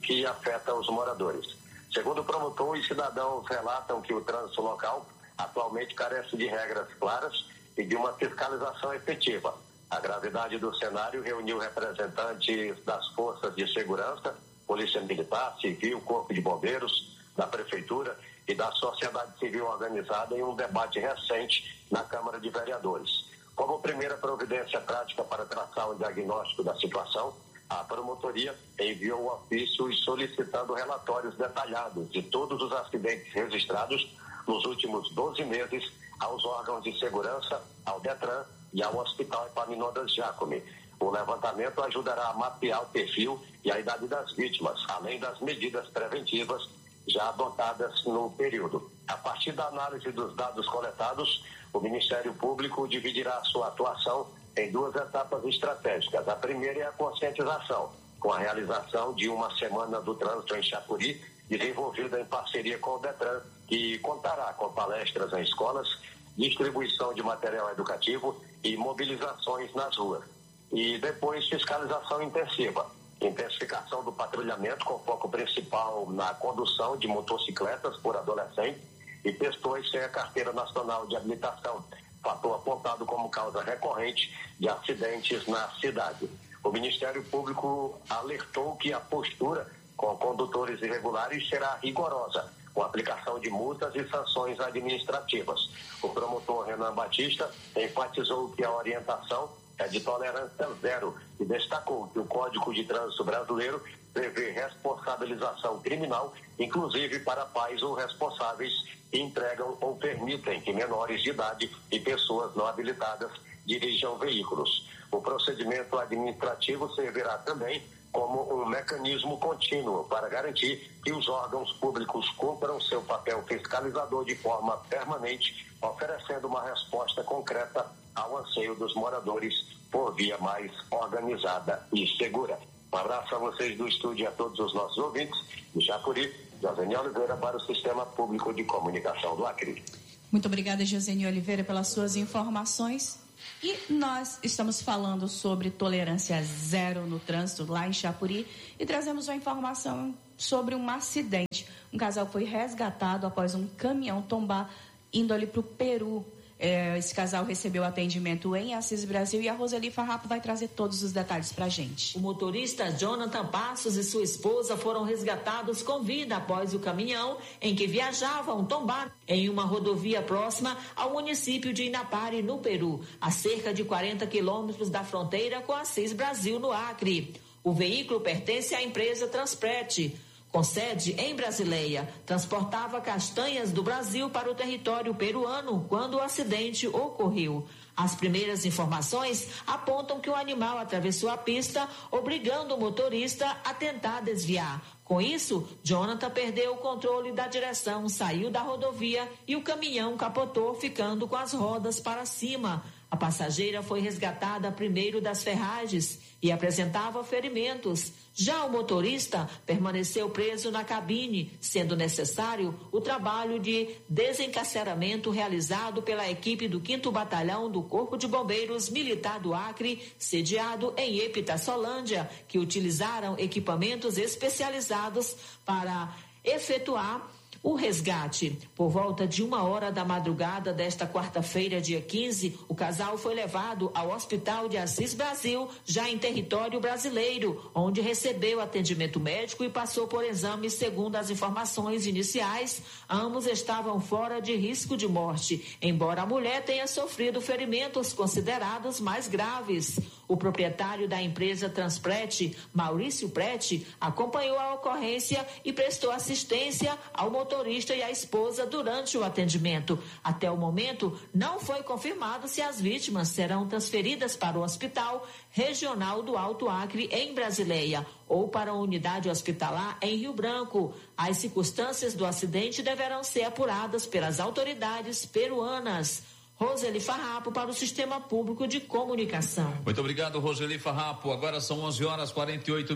que afeta os moradores. Segundo o promotor, os cidadãos relatam que o trânsito local atualmente carece de regras claras e de uma fiscalização efetiva. A gravidade do cenário reuniu representantes das forças de segurança, Polícia Militar, Civil, Corpo de Bombeiros, da Prefeitura e da sociedade civil organizada em um debate recente na Câmara de Vereadores. Como primeira providência prática para traçar um diagnóstico da situação, a promotoria enviou um ofício solicitando relatórios detalhados de todos os acidentes registrados nos últimos 12 meses aos órgãos de segurança, ao DETRAN e ao Hospital Epaminondas Jácome. O levantamento ajudará a mapear o perfil e a idade das vítimas, além das medidas preventivas já adotadas no período. A partir da análise dos dados coletados, o Ministério Público dividirá sua atuação em 2 etapas estratégicas. A primeira é a conscientização, com a realização de uma semana do trânsito em Chapuri, desenvolvida em parceria com o DETRAN, que contará com palestras em escolas, distribuição de material educativo e mobilizações nas ruas. E depois fiscalização intensiva, intensificação do patrulhamento com foco principal na condução de motocicletas por adolescentes e pessoas sem a carteira nacional de habilitação, fator apontado como causa recorrente de acidentes na cidade. O Ministério Público alertou que a postura com condutores irregulares será rigorosa, com aplicação de multas e sanções administrativas. O promotor Renan Batista enfatizou que a orientação é de tolerância zero e destacou que o Código de Trânsito Brasileiro prevê responsabilização criminal, inclusive para pais ou responsáveis que entregam ou permitem que menores de idade e pessoas não habilitadas dirijam veículos. O procedimento administrativo servirá também como um mecanismo contínuo para garantir que os órgãos públicos cumpram seu papel fiscalizador de forma permanente, oferecendo uma resposta concreta ao anseio dos moradores por via mais organizada e segura. Um abraço a vocês do estúdio e a todos os nossos ouvintes. De Chapuri, Josene Oliveira para o Sistema Público de Comunicação do Acre. Muito obrigada, Josene Oliveira, pelas suas informações. E nós estamos falando sobre tolerância zero no trânsito lá em Chapuri e trazemos uma informação sobre um acidente. Um casal foi resgatado após um caminhão tombar indo ali para o Peru. Esse casal recebeu atendimento em Assis Brasil e a Roseli Farrapo vai trazer todos os detalhes pra gente. O motorista Jonathan Passos e sua esposa foram resgatados com vida após o caminhão em que viajavam tombar em uma rodovia próxima ao município de Inapari, no Peru, a cerca de 40 quilômetros da fronteira com Assis Brasil, no Acre. O veículo pertence à empresa Transpret, com sede em Brasileia, transportava castanhas do Brasil para o território peruano quando o acidente ocorreu. As primeiras informações apontam que o animal atravessou a pista, obrigando o motorista a tentar desviar. Com isso, Jonathan perdeu o controle da direção, saiu da rodovia e o caminhão capotou, ficando com as rodas para cima. A passageira foi resgatada primeiro das ferragens e apresentava ferimentos. Já o motorista permaneceu preso na cabine, sendo necessário o trabalho de desencarceramento realizado pela equipe do 5º Batalhão do Corpo de Bombeiros Militar do Acre, sediado em Epitaçolândia, que utilizaram equipamentos especializados para efetuar o resgate. Por volta de 1h da madrugada desta quarta-feira, dia 15, o casal foi levado ao Hospital de Assis Brasil, já em território brasileiro, onde recebeu atendimento médico e passou por exames. Segundo as informações iniciais, ambos estavam fora de risco de morte, embora a mulher tenha sofrido ferimentos considerados mais graves. O proprietário da empresa Transpret, Maurício Prete, acompanhou a ocorrência e prestou assistência ao motorista e à esposa durante o atendimento. Até o momento, não foi confirmado se as vítimas serão transferidas para o Hospital Regional do Alto Acre, em Brasileia, ou para a unidade hospitalar em Rio Branco. As circunstâncias do acidente deverão ser apuradas pelas autoridades peruanas. Roseli Farrapo para o Sistema Público de Comunicação. Muito obrigado, Roseli Farrapo. Agora são 11h48,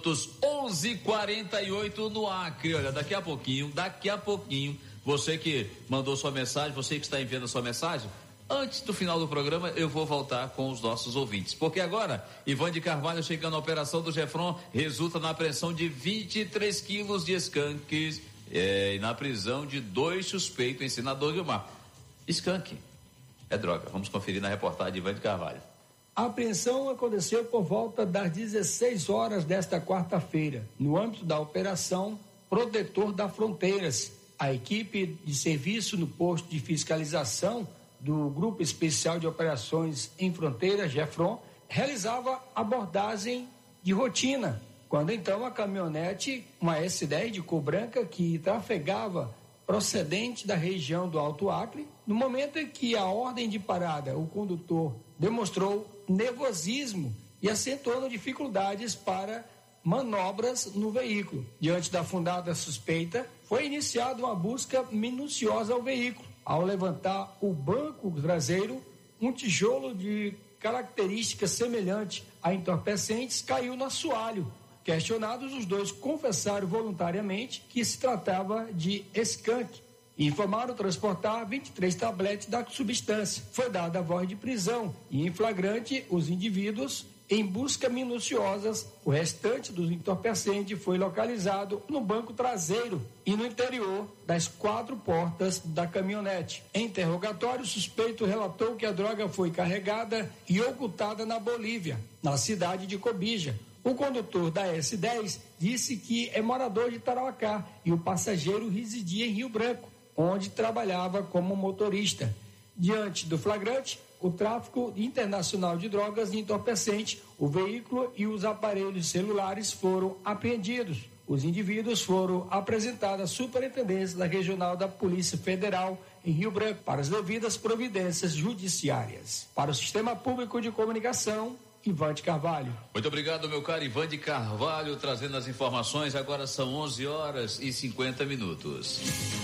11h48 no Acre. Olha, daqui a pouquinho, você que mandou sua mensagem, você que está enviando a sua mensagem, antes do final do programa, eu vou voltar com os nossos ouvintes. Porque agora, Ivan de Carvalho chegando à operação do Gefron, resulta na apreensão de 23 quilos de skunks e na prisão de 2 suspeitos em Senador Guilmar. Skunk é droga. Vamos conferir na reportagem de Ivan de Carvalho. A apreensão aconteceu por volta das 16 horas desta quarta-feira, no âmbito da Operação Protetor das Fronteiras. A equipe de serviço no posto de fiscalização do Grupo Especial de Operações em Fronteiras, Gefron, realizava abordagem de rotina, quando então a caminhonete, uma S10 de cor branca que trafegava procedente da região do Alto Acre, no momento em que a ordem de parada, o condutor demonstrou nervosismo e acentuando dificuldades para manobras no veículo. Diante da fundada suspeita, foi iniciada uma busca minuciosa ao veículo. Ao levantar o banco traseiro, um tijolo de características semelhantes a entorpecentes caiu no assoalho. Questionados, os 2 confessaram voluntariamente que se tratava de skunk e informaram transportar 23 tabletes da substância. Foi dada a voz de prisão e, em flagrante, os indivíduos, em busca minuciosas, o restante dos entorpecentes foi localizado no banco traseiro e no interior das 4 portas da caminhonete. Em interrogatório, o suspeito relatou que a droga foi carregada e ocultada na Bolívia, na cidade de Cobija. O condutor da S10 disse que é morador de Tarauacá e o passageiro residia em Rio Branco, onde trabalhava como motorista. Diante do flagrante, o tráfico internacional de drogas e entorpecente, o veículo e os aparelhos celulares foram apreendidos. Os indivíduos foram apresentados à Superintendência da Regional da Polícia Federal em Rio Branco para as devidas providências judiciárias. Para o Sistema Público de Comunicação, Ivan de Carvalho. Muito obrigado, meu caro Ivan de Carvalho, trazendo as informações. Agora são 11 horas e 50 minutos.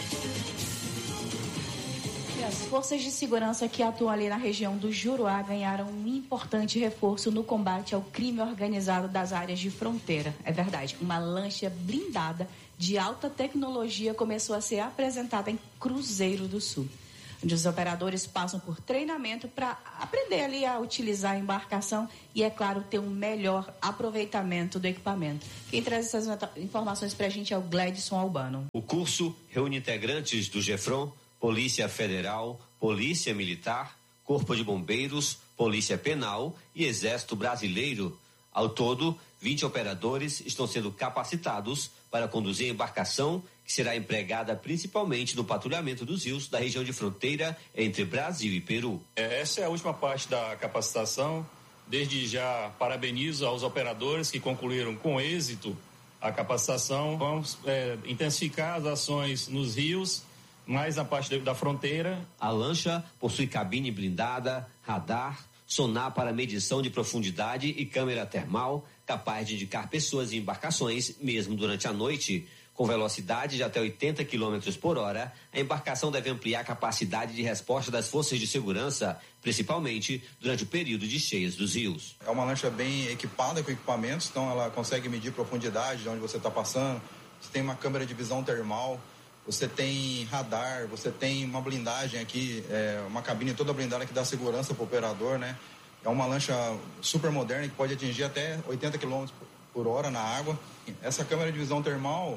As forças de segurança que atuam ali na região do Juruá ganharam um importante reforço no combate ao crime organizado das áreas de fronteira. É verdade, uma lancha blindada de alta tecnologia começou a ser apresentada em Cruzeiro do Sul, onde os operadores passam por treinamento para aprender ali a utilizar a embarcação e, é claro, ter um melhor aproveitamento do equipamento. Quem traz essas informações para a gente é o Gledson Albano. O curso reúne integrantes do Gefron, Polícia Federal, Polícia Militar, Corpo de Bombeiros, Polícia Penal e Exército Brasileiro. Ao todo, 20 operadores estão sendo capacitados para conduzir a embarcação que será empregada principalmente no patrulhamento dos rios da região de fronteira entre Brasil e Peru. Essa é a última parte da capacitação. Desde já parabenizo aos operadores que concluíram com êxito a capacitação. Vamos intensificar as ações nos rios, mais na parte da fronteira. A lancha possui cabine blindada, radar, sonar para medição de profundidade e câmera termal, capaz de indicar pessoas e embarcações, mesmo durante a noite. Com velocidade de até 80 km por hora, a embarcação deve ampliar a capacidade de resposta das forças de segurança, principalmente durante o período de cheias dos rios. É uma lancha bem equipada com equipamentos, então ela consegue medir profundidade de onde você está passando. Você tem uma câmera de visão termal, você tem radar, você tem uma blindagem aqui, uma cabine toda blindada que dá segurança para o operador, né? É uma lancha super moderna que pode atingir até 80 km por hora na água. Essa câmera de visão termal,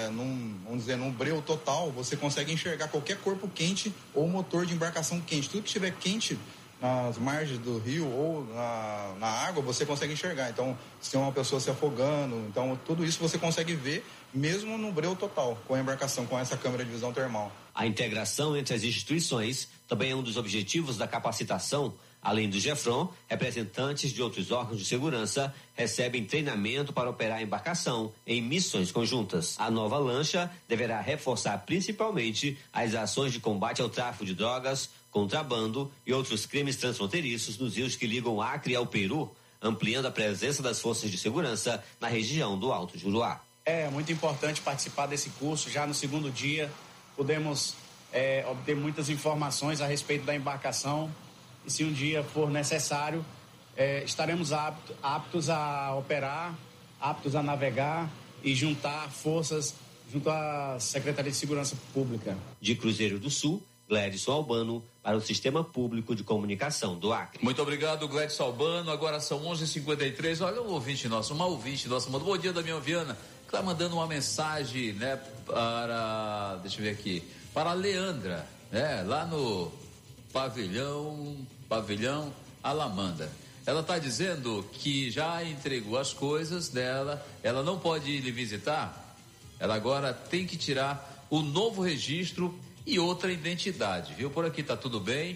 num breu total, você consegue enxergar qualquer corpo quente ou motor de embarcação quente. Tudo que estiver quente nas margens do rio ou na água, você consegue enxergar. Então, se tem uma pessoa se afogando, então tudo isso você consegue ver mesmo no breu total, com a embarcação, com essa câmera de visão termal. A integração entre as instituições também é um dos objetivos da capacitação. Além do Gefron, representantes de outros órgãos de segurança recebem treinamento para operar a embarcação em missões conjuntas. A nova lancha deverá reforçar principalmente as ações de combate ao tráfico de drogas, contrabando e outros crimes transfronteiriços nos rios que ligam Acre ao Peru, ampliando a presença das forças de segurança na região do Alto Juruá. É muito importante participar desse curso. Já no segundo dia, podemos obter muitas informações a respeito da embarcação. E se um dia for necessário, estaremos aptos a operar, aptos a navegar e juntar forças junto à Secretaria de Segurança Pública. De Cruzeiro do Sul, Gledson Albano, para o Sistema Público de Comunicação do Acre. Muito obrigado, Gledson Albano. Agora são 11h53. Olha um ouvinte nosso, uma ouvinte nossa. Bom dia, Damião Viana. Está mandando uma mensagem, né, para, deixa eu ver aqui, para a Leandra, né, lá no pavilhão Alamanda. Ela está dizendo que já entregou as coisas dela, ela não pode ir lhe visitar, ela agora tem que tirar o novo registro e outra identidade, viu? Por aqui está tudo bem.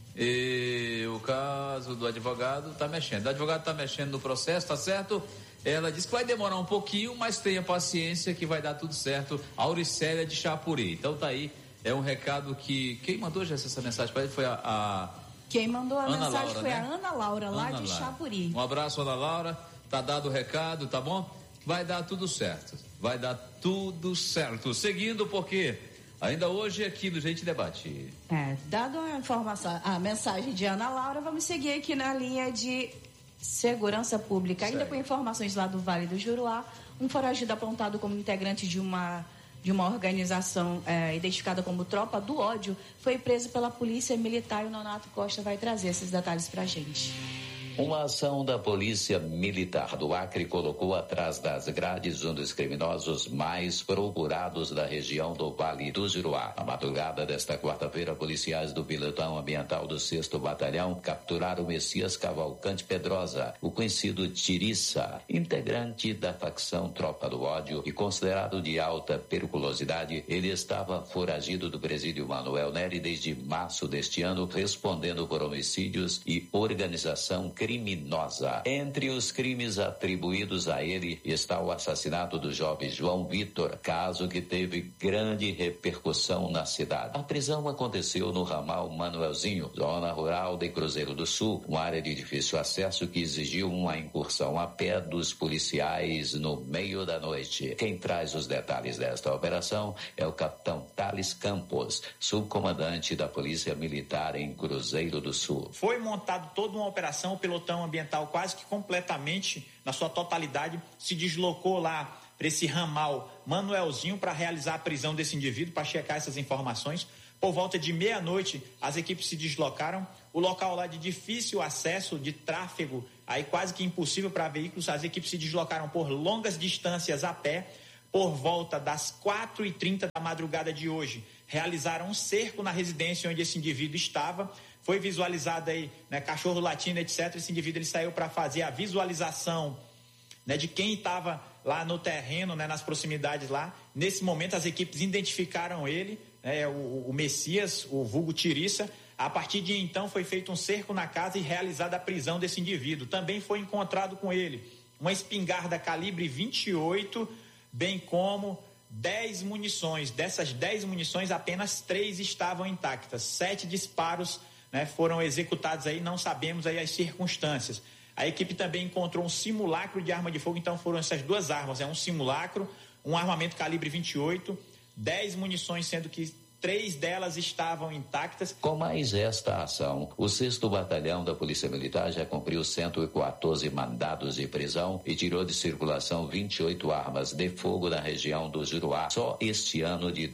E o caso do advogado está mexendo. O advogado está mexendo no processo, tá certo? Ela disse que vai demorar um pouquinho, mas tenha paciência que vai dar tudo certo. Auricélia de Chapuri. Então tá aí, é um recado que... Quem mandou já essa mensagem para ele foi Quem mandou a Ana mensagem Laura, foi né? a Ana Laura, lá Ana de Laura. Chapuri. Um abraço, Ana Laura. Tá dado o recado, tá bom? Vai dar tudo certo. Vai dar tudo certo. Seguindo, porque ainda hoje aqui no Gente Debate. Dado a informação, a mensagem de Ana Laura, vamos seguir aqui na linha de segurança pública. Ainda com informações lá do Vale do Juruá, um foragido apontado como integrante de uma organização identificada como Tropa do Ódio foi preso pela Polícia Militar e o Nonato Costa vai trazer esses detalhes pra gente. Uma ação da Polícia Militar do Acre colocou atrás das grades um dos criminosos mais procurados da região do Vale do Juruá. Na madrugada desta quarta-feira, policiais do Pelotão Ambiental do 6º Batalhão capturaram Messias Cavalcante Pedrosa, o conhecido Tiriça, integrante da facção Tropa do Ódio e considerado de alta periculosidade. Ele estava foragido do presídio Manuel Neri desde março deste ano, respondendo por homicídios e organização criminosa. Entre os crimes atribuídos a ele está o assassinato do jovem João Vitor, caso que teve grande repercussão na cidade. A prisão aconteceu no ramal Manuelzinho, zona rural de Cruzeiro do Sul, uma área de difícil acesso que exigiu uma incursão a pé dos policiais no meio da noite. Quem traz os detalhes desta operação é o capitão Thales Campos, subcomandante da Polícia Militar em Cruzeiro do Sul. Foi montado toda uma operação, o pelotão ambiental quase que completamente, na sua totalidade, se deslocou lá para esse ramal Manuelzinho para realizar a prisão desse indivíduo, para checar essas informações. Por volta de meia-noite, as equipes se deslocaram. O local lá de difícil acesso, de tráfego, aí quase que impossível para veículos, as equipes se deslocaram por longas distâncias a pé. Por volta das 4h30 da madrugada de hoje, realizaram um cerco na residência onde esse indivíduo estava. Foi visualizado aí, né, cachorro latindo, etc. Esse indivíduo ele saiu para fazer a visualização, né, de quem estava lá no terreno, né, nas proximidades lá. Nesse momento, as equipes identificaram ele, né, o Messias, o vulgo Tiriça. A partir de então, foi feito um cerco na casa e realizada a prisão desse indivíduo. Também foi encontrado com ele uma espingarda calibre 28, bem como 10 munições. Dessas 10 munições, apenas 3 estavam intactas. 7 disparos, né, foram executados aí, não sabemos aí as circunstâncias. A equipe também encontrou um simulacro de arma de fogo, então foram essas duas armas, um simulacro, um armamento calibre 28, 10 munições, sendo que 3 delas estavam intactas. Com mais esta ação, o 6º Batalhão da Polícia Militar já cumpriu 114 mandados de prisão e tirou de circulação 28 armas de fogo na região do Juruá, só este ano de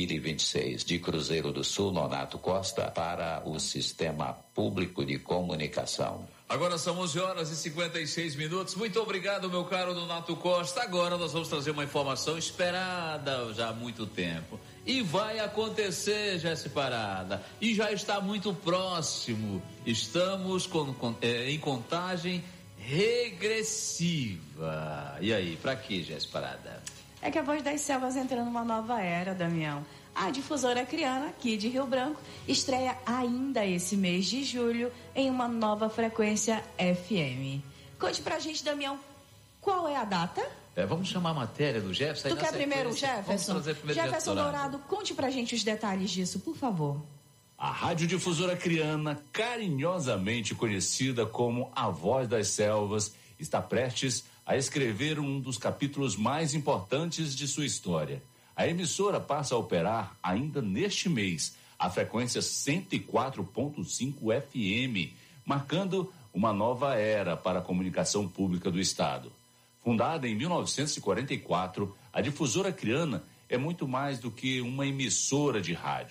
2026. De Cruzeiro do Sul, Nonato Costa, para o Sistema Público de Comunicação. Agora são 11h56. Muito obrigado, meu caro Nonato Costa. Agora nós vamos trazer uma informação esperada já há muito tempo. E vai acontecer, Jéssica Parada. E já está muito próximo. Estamos em contagem regressiva. E aí, para que, Jéssica Parada? É que a Voz das Selvas entra numa nova era, Damião. A difusora Criana, aqui de Rio Branco, estreia ainda esse mês de julho em uma nova frequência FM. Conte pra gente, Damião, qual é a data? Vamos chamar a matéria do Jefferson. Tu quer primeiro o Jefferson? Vamos trazer primeiro Jefferson Dourado, conte pra gente os detalhes disso, por favor. A radiodifusora Criana, carinhosamente conhecida como a Voz das Selvas, está prestes a escrever um dos capítulos mais importantes de sua história. A emissora passa a operar ainda neste mês a frequência 104.5 FM, marcando uma nova era para a comunicação pública do Estado. Fundada em 1944, a difusora Criana é muito mais do que uma emissora de rádio. É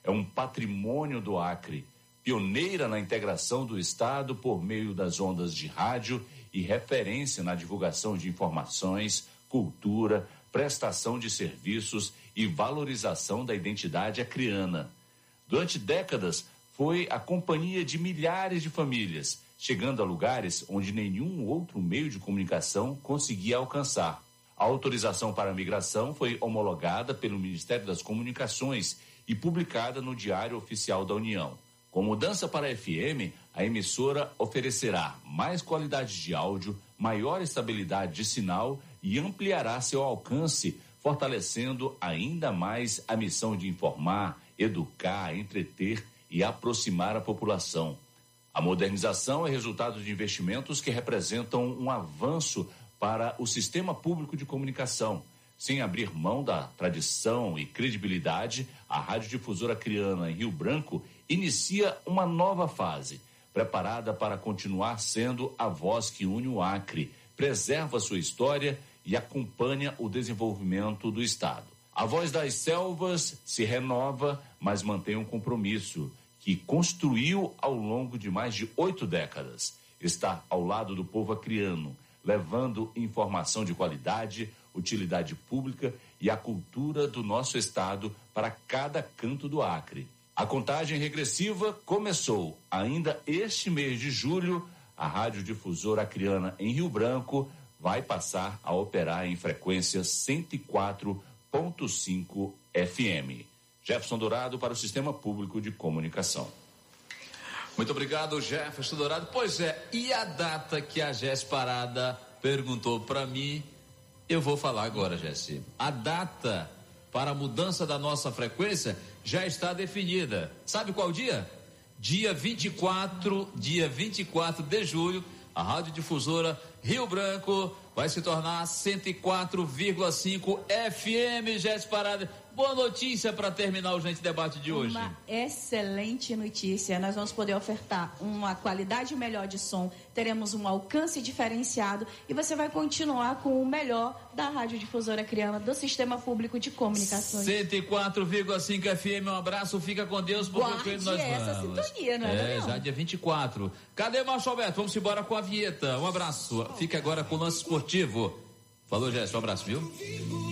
é um patrimônio do Acre, pioneira na integração do Estado por meio das ondas de rádio e referência na divulgação de informações, cultura, prestação de serviços e valorização da identidade acreana. Durante décadas, foi a companhia de milhares de famílias, chegando a lugares onde nenhum outro meio de comunicação conseguia alcançar. A autorização para a migração foi homologada pelo Ministério das Comunicações e publicada no Diário Oficial da União. Com mudança para a FM, a emissora oferecerá mais qualidade de áudio, maior estabilidade de sinal e ampliará seu alcance, fortalecendo ainda mais a missão de informar, educar, entreter e aproximar a população. A modernização é resultado de investimentos que representam um avanço para o sistema público de comunicação. Sem abrir mão da tradição e credibilidade, a Radiodifusora Acreana em Rio Branco inicia uma nova fase, preparada para continuar sendo a voz que une o Acre, preserva sua história e acompanha o desenvolvimento do Estado. A Voz das Selvas se renova, mas mantém um compromisso que construiu ao longo de mais de 8 décadas. Está ao lado do povo acreano, levando informação de qualidade, utilidade pública e a cultura do nosso estado para cada canto do Acre. A contagem regressiva começou. Ainda este mês de julho, a Radiodifusora Acreana em Rio Branco vai passar a operar em frequência 104.5 FM. Jefferson Dourado para o Sistema Público de Comunicação. Muito obrigado, Jefferson Dourado. Pois é, e a data que a Jess Parada perguntou para mim, eu vou falar agora, Jess. A data para a mudança da nossa frequência já está definida. Sabe qual dia? Dia 24 de julho, a Radiodifusora Rio Branco vai se tornar 104,5 FM, Jess Parada. Boa notícia para terminar o Gente Debate de hoje. Uma excelente notícia. Nós vamos poder ofertar uma qualidade melhor de som, teremos um alcance diferenciado e você vai continuar com o melhor da Radiodifusora Acreana do Sistema Público de Comunicações. 104,5 FM, um abraço, fica com Deus, porque nós vamos. Essa sintonia, não é? Já dia 24. Cadê Márcio Alberto? Vamos embora com a vinheta. Um abraço. Fica agora com o lance esportivo. Falou, Jéssica, um abraço, viu?